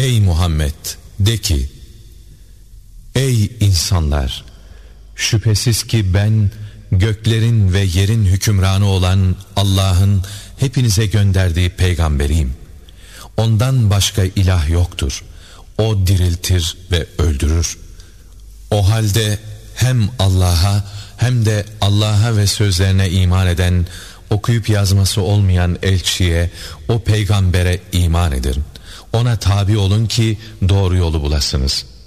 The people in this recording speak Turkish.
Ey Muhammed, de ki: Ey insanlar! Şüphesiz ki ben göklerin ve yerin hükümranı olan Allah'ın hepinize gönderdiği peygamberiyim. Ondan başka ilah yoktur. O diriltir ve öldürür. O halde hem Allah'a hem de Allah'a ve sözlerine iman eden, okuyup yazması olmayan elçiye, o peygambere iman edin. Ona tabi olun ki doğru yolu bulasınız.''